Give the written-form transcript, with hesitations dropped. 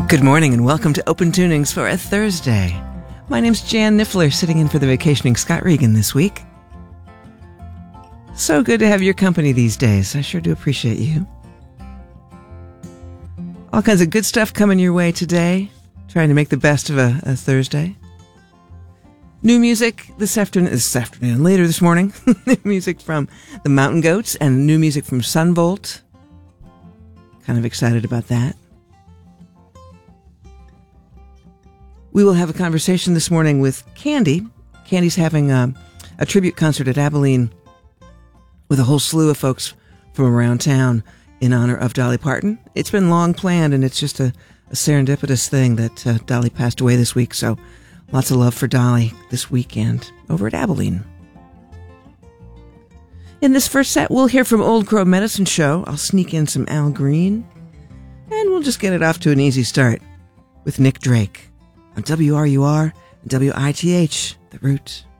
Good morning and welcome to Open Tunings for a Thursday. My name's Jan Niffler, sitting in for the vacationing Scott Regan this week. So good to have your company these days. I sure do appreciate you. All kinds of good stuff coming your way today. Trying to make the best of a Thursday. New music this afternoon, later this morning. New music from the Mountain Goats and new music from Sunvolt. Kind of excited about that. We will have a conversation this morning with Candy. Candy's having a tribute concert at Abilene with a whole slew of folks from around town in honor of Dolly Parton. It's been long planned, and it's just a serendipitous thing that Dolly passed away this week, so lots of love for Dolly this weekend over at Abilene. In this first set, we'll hear from Old Crow Medicine Show. I'll sneak in some Al Green, and we'll just get it off to an easy start with Nick Drake on WRUR and WITH, The Root.